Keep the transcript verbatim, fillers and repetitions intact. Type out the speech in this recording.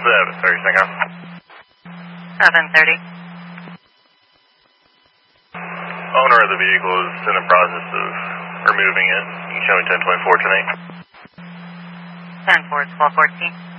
seven thirty, Synchro. seven thirty. Owner of the vehicle is in the process of removing it. You can show me ten twenty-four tonight. ten four, twelve fourteen.